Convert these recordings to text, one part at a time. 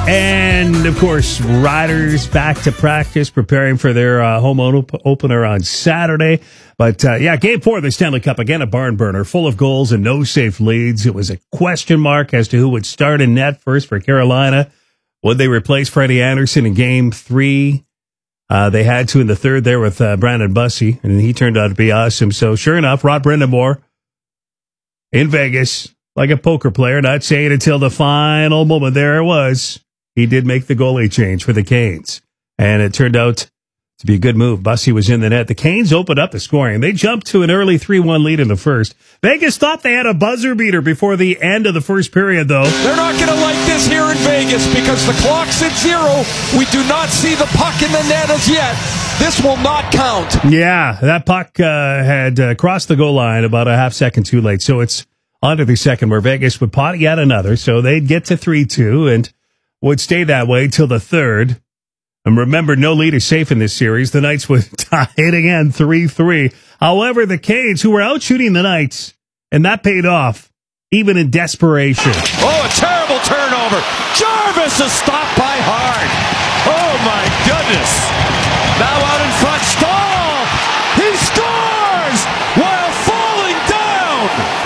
And, of course, Riders back to practice, preparing for their home opener on Saturday. But, Game 4 of the Stanley Cup, again, a barn burner, full of goals and no safe leads. It was a question mark as to who would start in net first for Carolina. Would they replace Freddie Anderson in Game 3? They had to in the third there with Brandon Bussey, and he turned out to be awesome. So, sure enough, Rod Brind'Amour in Vegas, like a poker player, not saying until the final moment, there it was. He did make the goalie change for the Canes, and it turned out to be a good move. Bussey was in the net. The Canes opened up the scoring. They jumped to an early 3-1 lead in the first. Vegas thought they had a buzzer beater before the end of the first period, though. They're not going to like this here in Vegas because the clock's at 0. We do not see the puck in the net as yet. This will not count. Yeah, that puck had crossed the goal line about a half second too late, so it's on to the second where Vegas would pot yet another, so they'd get to 3-2, and would stay that way till the third. And remember, no lead is safe in this series. The Knights would tie it again, 3-3. However, the Canes, who were out shooting the Knights, and that paid off, even in desperation. Oh, a terrible turnover. Jarvis is stopped by Hart. Oh, my goodness. Now out in front, Stahl. He scores while falling down.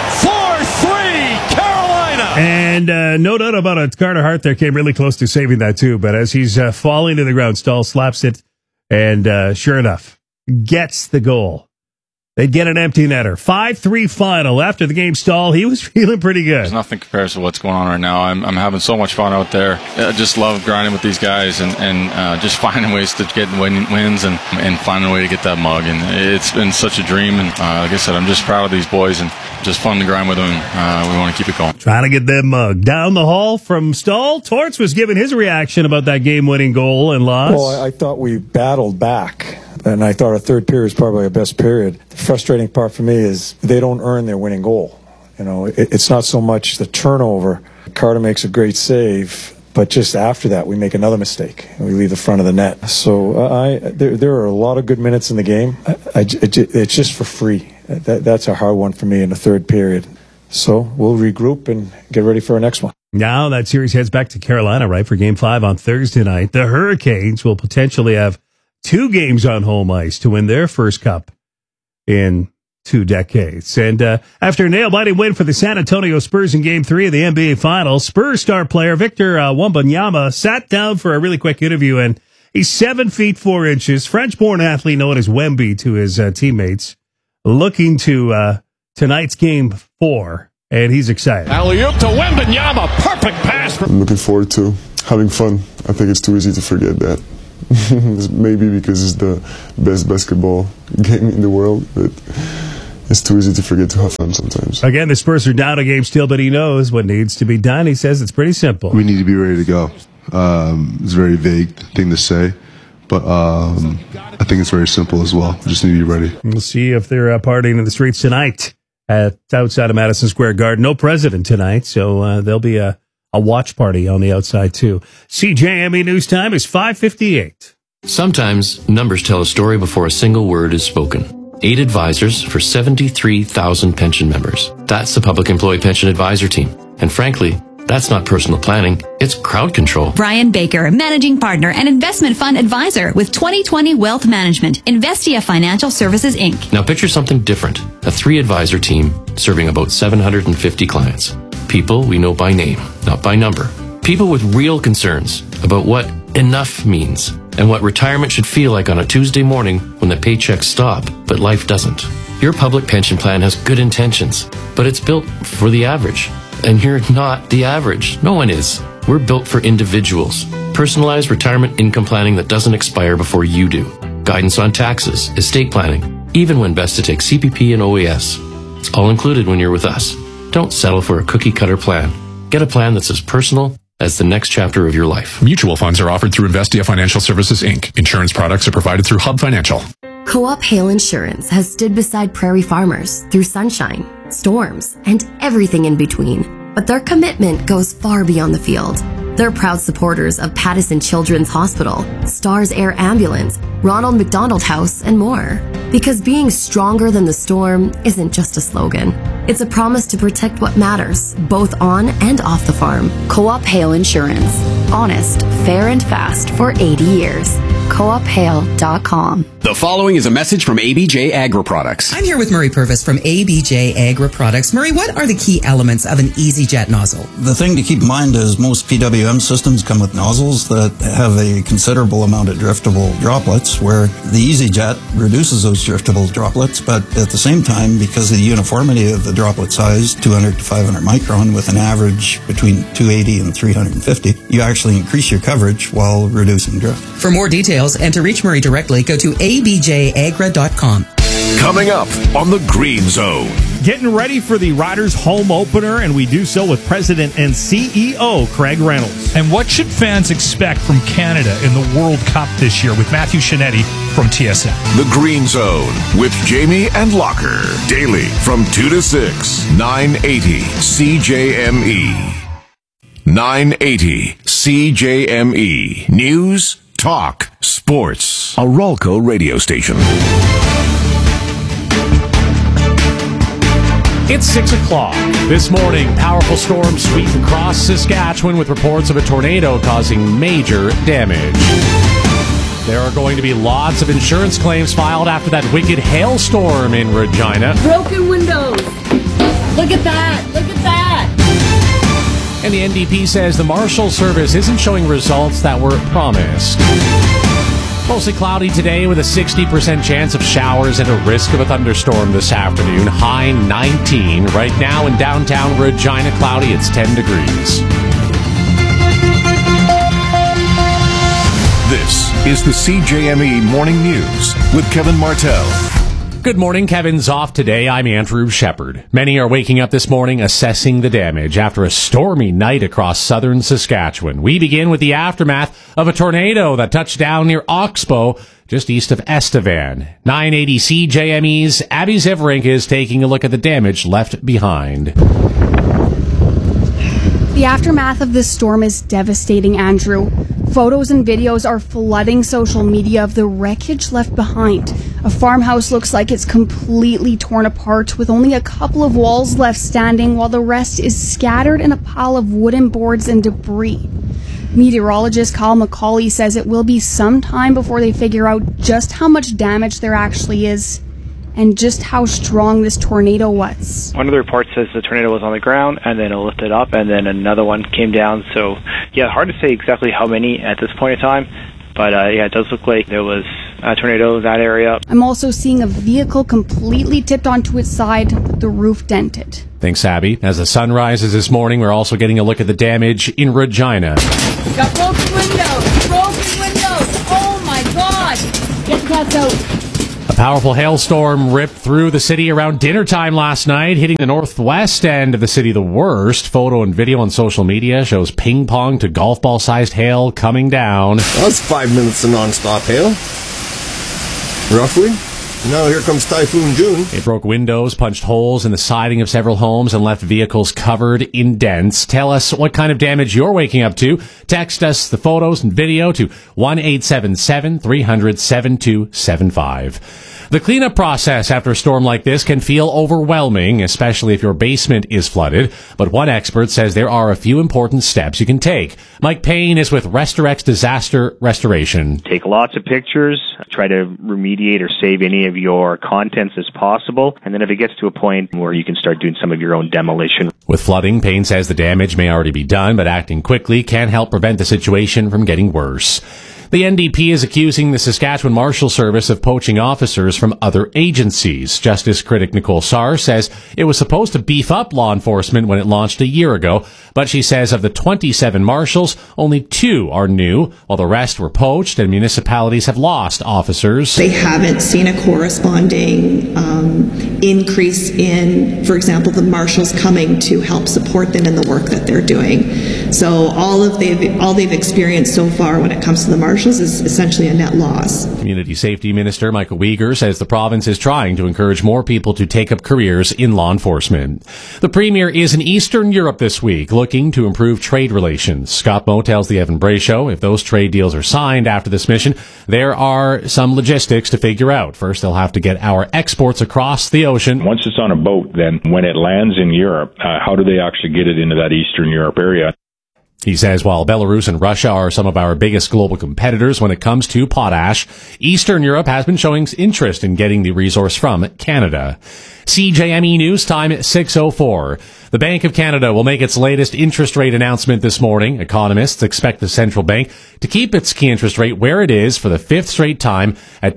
4-3, Carolina. And no doubt about it, Carter Hart there came really close to saving that too. But as he's falling to the ground, Stahl slaps it, and sure enough, gets the goal. They get an empty netter. 5-3 final. After the game, Stahl, he was feeling pretty good. There's nothing compares to what's going on right now. I'm having so much fun out there. I just love grinding with these guys and just finding ways to get wins and finding a way to get that mug. And it's been such a dream. And like I said, I'm just proud of these boys and just fun to grind with them. We want to keep it going. Trying to get that mug. Down the hall from Stahl, Torts was giving his reaction about that game-winning goal and loss. Well, I thought we battled back. And I thought our third period was probably our best period. The frustrating part for me is they don't earn their winning goal. You know, it's not so much the turnover. Carter makes a great save, but just after that, we make another mistake and we leave the front of the net. So there are a lot of good minutes in the game. It's just for free. That's a hard one for me in the third period. So we'll regroup and get ready for our next one. Now that series heads back to Carolina, right, for Game 5 on Thursday night. The Hurricanes will potentially have 2 games on home ice to win their first cup in 2 decades. And after a nail-biting win for the San Antonio Spurs in Game 3 of the NBA Finals, Spurs star player Victor Wembanyama sat down for a really quick interview, and he's 7 feet 4 inches, French-born athlete known as Wemby to his teammates, looking to tonight's Game 4, and he's excited. Alley-oop to Wembanyama, perfect pass. I'm looking forward to having fun. I think it's too easy to forget that. Maybe because it's the best basketball game in the world, but it's too easy to forget to have fun sometimes. Again, the Spurs are down a game still, but he knows what needs to be done. He says it's pretty simple. We need to be ready to go. It's a very vague thing to say, but I think it's very simple as well. We just need to be ready. We'll see if they're partying in the streets tonight outside of Madison Square Garden. No president tonight, so there'll be a watch party on the outside, too. CJME News Time is 5:58. Sometimes numbers tell a story before a single word is spoken. 8 advisors for 73,000 pension members. That's the Public Employee Pension Advisor Team. And frankly, that's not personal planning, it's crowd control. Brian Baker, Managing Partner and Investment Fund Advisor with 2020 Wealth Management, Investia Financial Services, Inc. Now picture something different. A 3-advisor team serving about 750 clients. People we know by name, not by number. People with real concerns about what enough means and what retirement should feel like on a Tuesday morning when the paychecks stop, but life doesn't. Your public pension plan has good intentions, but it's built for the average. And you're not the average. No one is. We're built for individuals. Personalized retirement income planning that doesn't expire before you do. Guidance on taxes, estate planning, even when best to take CPP and OAS. It's all included when you're with us. Don't settle for a cookie-cutter plan. Get a plan that's as personal as the next chapter of your life. Mutual funds are offered through Investia Financial Services, Inc. Insurance products are provided through Hub Financial. Co-op Hail Insurance has stood beside prairie farmers through sunshine, storms, and everything in between. But their commitment goes far beyond the field. They're proud supporters of Pattison Children's Hospital, Stars Air Ambulance, Ronald McDonald House, and more. Because being stronger than the storm isn't just a slogan. It's a promise to protect what matters, both on and off the farm. Co-op Hail Insurance. honest, fair, and fast for 80 years. CoopHale.com. The following is a message from ABJ Agri Products. I'm here with Murray Purvis from ABJ Agri Products. Murray, what are the key elements of an EasyJet nozzle? The thing to keep in mind is most PWM systems come with nozzles that have a considerable amount of driftable droplets, where the EasyJet reduces those driftable droplets, but at the same time, because of the uniformity of the droplet size, 200 to 500 micron, with an average between 280 and 350, you actually increase your coverage while reducing drift. For more details and to reach Murray directly, go to abjagra.com. Coming up on the Green Zone. Getting ready for the Riders home opener, and we do so with President and CEO Craig Reynolds. And what should fans expect from Canada in the World Cup this year with Matthew Shinetti from TSN? The Green Zone with Jamie and Locker. Daily from 2 to 6, 980 CJME. 980 CJME. News, talk, sports. A Ralco radio station. It's 6 o'clock. This morning, powerful storms sweep across Saskatchewan with reports of a tornado causing major damage. There are going to be lots of insurance claims filed after that wicked hailstorm in Regina. Broken windows. Look at that. Look at that. And the NDP says the Marshal Service isn't showing results that were promised. Mostly cloudy today with a 60% chance of showers and a risk of a thunderstorm this afternoon. High 19. Right now in downtown Regina, cloudy. It's 10 degrees. This is the CJME Morning News with Kevin Martell. Good morning. Kevin's off today. I'm Andrew Shepard. Many are waking up this morning assessing the damage after a stormy night across southern Saskatchewan. We begin with the aftermath of a tornado that touched down near Oxbow, just east of Estevan. 980 CJME's Abby Zivrink is taking a look at the damage left behind. The aftermath of this storm is devastating, Andrew. Photos and videos are flooding social media of the wreckage left behind. A farmhouse looks like it's completely torn apart, with only a couple of walls left standing, while the rest is scattered in a pile of wooden boards and debris. Meteorologist Kyle McCauley says it will be some time before they figure out just how much damage there actually is and just how strong this tornado was. One of the reports says the tornado was on the ground and then it lifted up and then another one came down. So, yeah, hard to say exactly how many at this point in time. But, yeah, it does look like there was a tornado in that area. I'm also seeing a vehicle completely tipped onto its side, with the roof dented. Thanks, Abby. As the sun rises this morning, we're also getting a look at the damage in Regina. We got broken windows. Broken windows. Oh, my God. Get the cats out. A powerful hailstorm ripped through the city around dinner time last night, hitting the northwest end of the city the worst. Photo and video on social media shows ping pong to golf ball sized hail coming down. That's 5 minutes of nonstop hail, roughly. Now here comes Typhoon June. It broke windows, punched holes in the siding of several homes, and left vehicles covered in dents. Tell us what kind of damage you're waking up to. Text us the photos and video to 1-877-300-7275. The cleanup process after a storm like this can feel overwhelming, especially if your basement is flooded. But one expert says there are a few important steps you can take. Mike Payne is with Restorex Disaster Restoration. Take lots of pictures, try to remediate or save any of your contents as possible, and then if it gets to a point where you can start doing some of your own demolition. With flooding, Payne says the damage may already be done, but acting quickly can help prevent the situation from getting worse. The NDP is accusing the Saskatchewan Marshal Service of poaching officers from other agencies. Justice critic Nicole Sarr says it was supposed to beef up law enforcement when it launched a year ago, but she says of the 27 marshals, only 2 are new, while the rest were poached and municipalities have lost officers. They haven't seen a corresponding increase in, for example, the marshals coming to help support them in the work that they're doing. So all they've experienced so far when it comes to the marshals is essentially a net loss. Community Safety Minister Michael Uyghur says the province is trying to encourage more people to take up careers in law enforcement. The Premier is in Eastern Europe this week, looking to improve trade relations. Scott Moe tells the Evan Bray Show if those trade deals are signed after this mission, there are some logistics to figure out. First, they'll have to get our exports across the ocean. Once it's on a boat, then when it lands in Europe, how do they actually get it into that Eastern Europe area? He says while Belarus and Russia are some of our biggest global competitors when it comes to potash, Eastern Europe has been showing interest in getting the resource from Canada. CJME News Time at 6:04. The Bank of Canada will make its latest interest rate announcement this morning. Economists expect the central bank to keep its key interest rate where it is for the fifth straight time at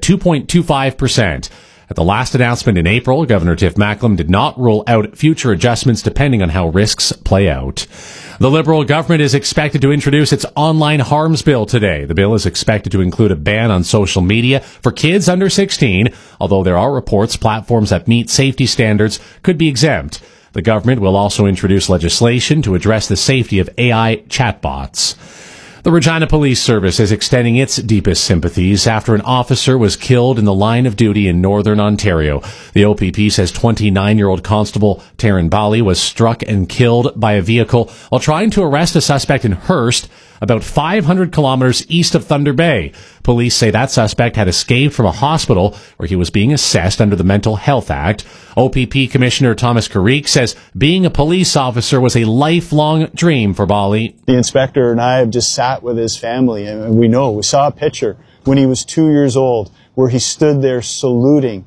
2.25%. At the last announcement in April, Governor Tiff Macklem did not rule out future adjustments depending on how risks play out. The Liberal government is expected to introduce its online harms bill today. The bill is expected to include a ban on social media for kids under 16, although there are reports platforms that meet safety standards could be exempt. The government will also introduce legislation to address the safety of AI chatbots. The Regina Police Service is extending its deepest sympathies after an officer was killed in the line of duty in Northern Ontario. The OPP says 29-year-old Constable Taryn Bali was struck and killed by a vehicle while trying to arrest a suspect in Hearst, about 500 kilometers east of Thunder Bay. Police say that suspect had escaped from a hospital where he was being assessed under the Mental Health Act. OPP Commissioner Thomas Carrique says being a police officer was a lifelong dream for Bali. The inspector and I have just sat with his family, and we saw a picture when he was 2 years old where he stood there saluting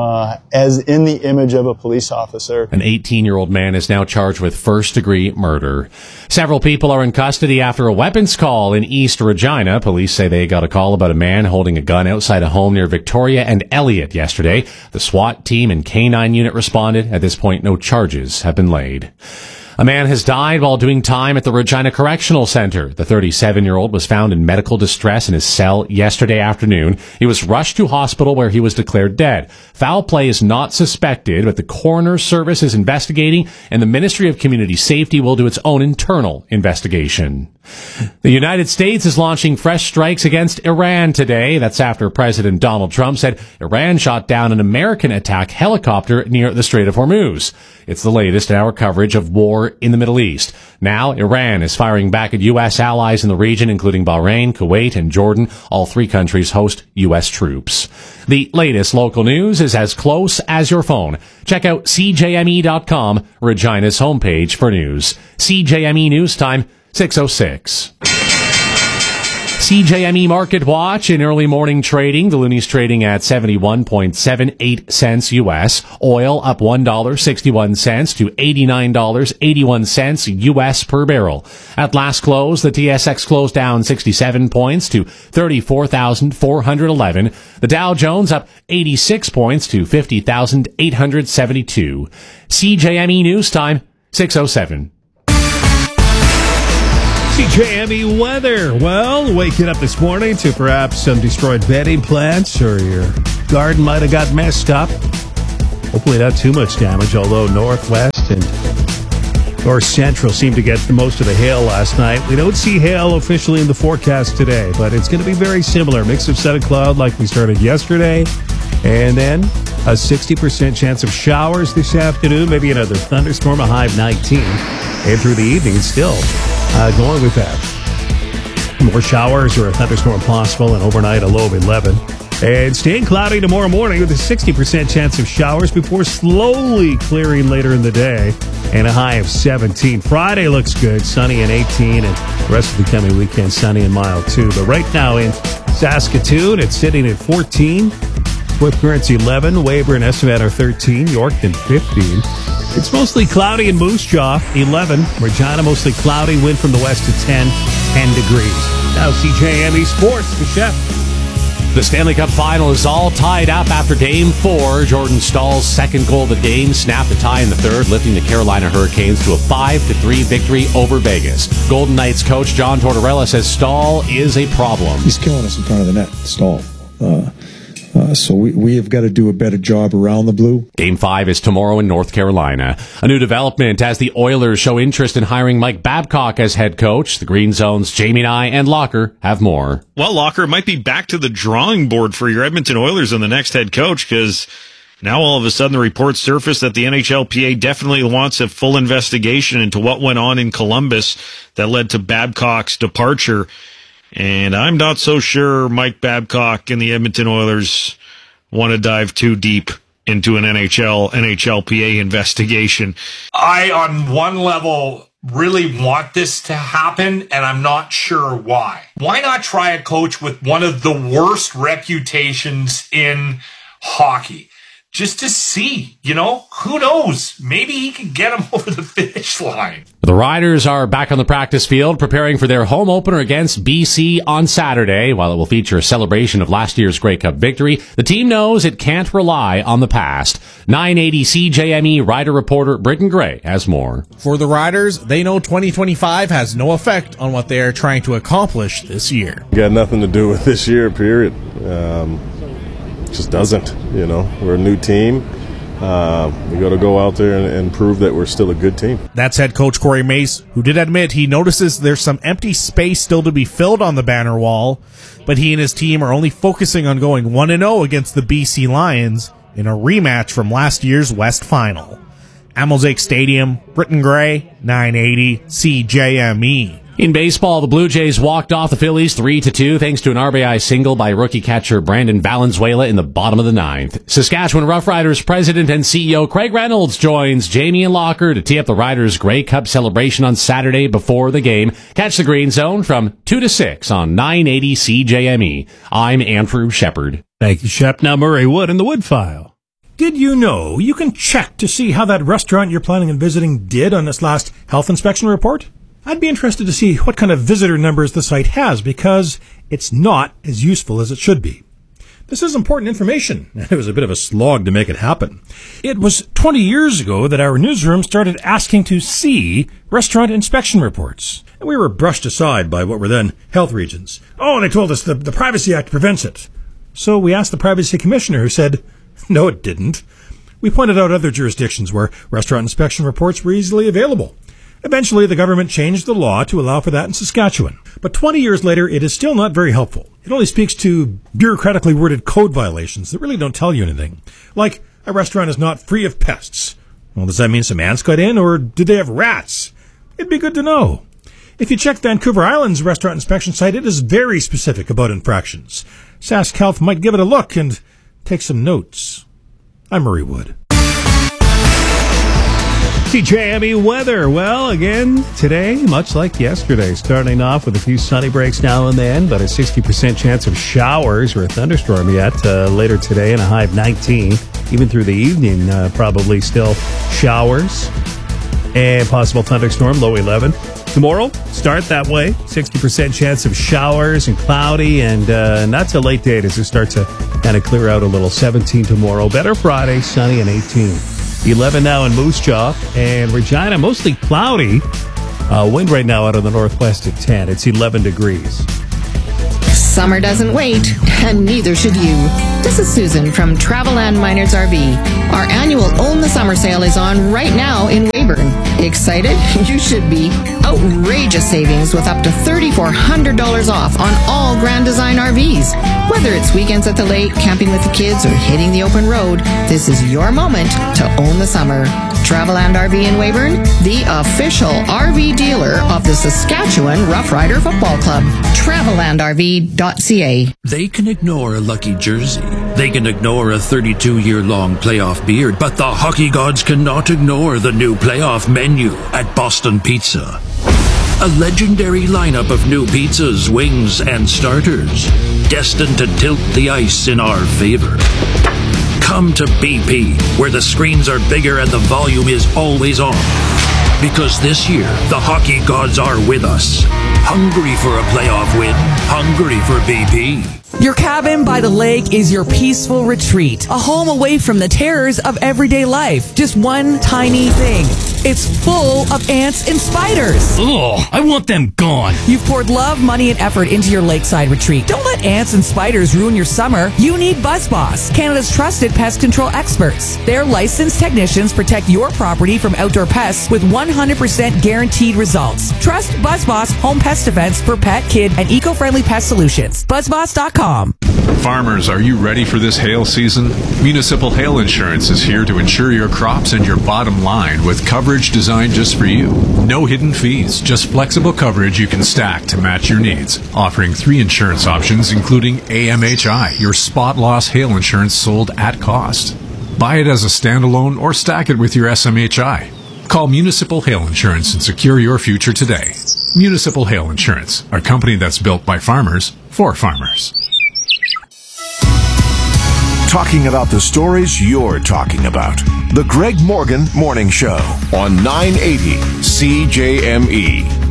as in the image of a police officer. An 18-year-old man is now charged with first-degree murder. Several people are in custody after a weapons call in East Regina. Police say they got a call about a man holding a gun outside a home near Victoria and Elliott yesterday. The SWAT team and K-9 unit responded. At this point, no charges have been laid. A man has died while doing time at the Regina Correctional Center. The 37-year-old was found in medical distress in his cell yesterday afternoon. He was rushed to hospital where he was declared dead. Foul play is not suspected, but the coroner's service is investigating, and the Ministry of Community Safety will do its own internal investigation. The United States is launching fresh strikes against Iran today. That's after President Donald Trump said Iran shot down an American attack helicopter near the Strait of Hormuz. It's the latest in our coverage of war in the Middle East. Now, Iran is firing back at U.S. allies in the region, including Bahrain, Kuwait, and Jordan. All three countries host U.S. troops. The latest local news is as close as your phone. Check out CJME.com, Regina's homepage for news. CJME News Time, 6:06. CJME Market Watch in early morning trading. The Looney's trading at 71.78 cents U.S. Oil up $1.61 to $89.81 U.S. per barrel. At last close, the TSX closed down 67 points to 34,411. The Dow Jones up 86 points to 50,872. CJME News Time, 6:07. CJME weather. Well, waking up this morning to perhaps some destroyed bedding plants, or your garden might have got messed up. Hopefully not too much damage, although northwest and north central seemed to get the most of the hail last night. We don't see hail officially in the forecast today, but it's going to be very similar. Mix of sun and cloud like we started yesterday, and then a 60% chance of showers this afternoon, maybe another thunderstorm, a high of 19. And through the evening, still going with that. More showers or a thunderstorm possible, and overnight a low of 11. And staying cloudy tomorrow morning with a 60% chance of showers before slowly clearing later in the day, and a high of 17. Friday looks good, sunny and 18, and the rest of the coming weekend sunny and mild too. But right now in Saskatoon, it's sitting at 14. Swift Current's 11, Weyburn and Estevan are 13, Yorkton 15. It's mostly cloudy in Moose Jaw, 11. Regina mostly cloudy, wind from the west to 10 degrees. Now CJME Sports, the chef. The Stanley Cup final is all tied up after Game 4. Jordan Stahl's second goal of the game snapped the tie in the third, lifting the Carolina Hurricanes to a 5-3 victory over Vegas. Golden Knights coach John Tortorella says Stahl is a problem. He's killing us in front of the net, Stahl. So we have got to do a better job around the blue. Game 5 is tomorrow in North Carolina. A new development as the Oilers show interest in hiring Mike Babcock as head coach. The Green Zone's Jamie Nye and Locker have more. Well, Locker might be back to the drawing board for your Edmonton Oilers and the next head coach, because now all of a sudden the reports surface that the NHLPA definitely wants a full investigation into what went on in Columbus that led to Babcock's departure. And I'm not so sure Mike Babcock and the Edmonton Oilers want to dive too deep into an NHLPA investigation. I, on one level, really want this to happen, and I'm not sure why. Why not try a coach with one of the worst reputations in hockey? Just to see, who knows? Maybe he can get him over the finish line. The Riders are back on the practice field preparing for their home opener against BC on Saturday. While it will feature a celebration of last year's Grey Cup victory, the team knows it can't rely on the past. 980 CJME Rider reporter Britton Gray has more. For the Riders, they know 2025 has no effect on what they are trying to accomplish this year. Got nothing to do with this year, period. Just doesn't, we're a new team. We got to go out there and prove that we're still a good team. That's head coach Corey Mace, who did admit he notices there's some empty space still to be filled on the banner wall, but he and his team are only focusing on going 1-0 against the BC Lions in a rematch from last year's West Final. At Mosaic Stadium, Britton Gray, 980 CJME. In baseball, the Blue Jays walked off the Phillies 3-2 thanks to an RBI single by rookie catcher Brandon Valenzuela in the bottom of the ninth. Saskatchewan Roughriders president and CEO Craig Reynolds joins Jamie and Locker to tee up the Riders' Grey Cup celebration on Saturday before the game. Catch the Green Zone from 2 to 6 on 980 CJME. I'm Andrew Shepard. Thank you, Shep. Now Murray Wood in the Wood File. Did you know you can check to see how that restaurant you're planning on visiting did on this last health inspection report? I'd be interested to see what kind of visitor numbers the site has, because it's not as useful as it should be. This is important information, and it was a bit of a slog to make it happen. It was 20 years ago that our newsroom started asking to see restaurant inspection reports, and we were brushed aside by what were then health regions. Oh, and they told us the Privacy Act prevents it. So we asked the Privacy Commissioner, who said, no, it didn't. We pointed out other jurisdictions where restaurant inspection reports were easily available. Eventually, the government changed the law to allow for that in Saskatchewan. But 20 years later, it is still not very helpful. It only speaks to bureaucratically worded code violations that really don't tell you anything. Like, a restaurant is not free of pests. Well, does that mean some ants got in, or did they have rats? It'd be good to know. If you check Vancouver Island's restaurant inspection site, it is very specific about infractions. Sask Health might give it a look and take some notes. I'm Murray Wood. CJME weather. Well, again, today, much like yesterday, starting off with a few sunny breaks now and then, but a 60% chance of showers or a thunderstorm yet later today, and a high of 19. Even through the evening, probably still showers and possible thunderstorm, low 11. Tomorrow, start that way. 60% chance of showers and cloudy, and not till late day does it start to kind of clear out a little. 17 tomorrow. Better Friday, sunny, and 18. 11 now in Moose Jaw and Regina, mostly cloudy. Wind right now out of the northwest at 10. It's 11 degrees. Summer doesn't wait, and neither should you. This is Susan from Traveland Miners RV. Our annual Own the Summer sale is on right now in Weyburn. Excited? You should be. Outrageous savings with up to $3,400 off on all Grand Design RVs. Whether it's weekends at the lake, camping with the kids, or hitting the open road, this is your moment to own the summer. Traveland RV in Weyburn, the official RV dealer of the Saskatchewan Rough Rider Football Club. TravelandRV.ca. They can ignore a lucky jersey. They can ignore a 32-year-long playoff beard, but the hockey gods cannot ignore the new playoff menu at Boston Pizza. A legendary lineup of new pizzas, wings, and starters, destined to tilt the ice in our favor. Come to BP, where the screens are bigger and the volume is always on. Because this year, the hockey gods are with us. Hungry for a playoff win. Hungry for BP. Your cabin by the lake is your peaceful retreat, a home away from the terrors of everyday life. Just one tiny thing. It's full of ants and spiders. Ugh, I want them gone. You've poured love, money, and effort into your lakeside retreat. Don't let ants and spiders ruin your summer. You need BuzzBoss, Canada's trusted pest control experts. Their licensed technicians protect your property from outdoor pests with 100% guaranteed results. Trust BuzzBoss Home Pest Defense for pet, kid, and eco-friendly pest solutions. BuzzBoss.com. Farmers, are you ready for this hail season? Municipal Hail Insurance is here to insure your crops and your bottom line with coverage designed just for you. No hidden fees, just flexible coverage you can stack to match your needs. Offering 3 insurance options, including AMHI, your spot loss hail insurance sold at cost. Buy it as a standalone or stack it with your SMHI. Call Municipal Hail Insurance and secure your future today. Municipal Hail Insurance, a company that's built by farmers for farmers. Talking about the stories you're talking about. The Greg Morgan Morning Show on 980 CJME.